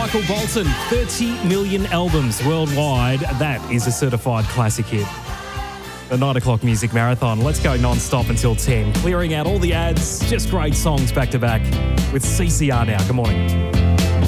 Michael Bolton, 30 million albums worldwide. That is a certified classic hit. The 9 o'clock Music Marathon. Let's go non-stop until 10. Clearing out all the ads. Just great songs back to back with CCR now. Good morning.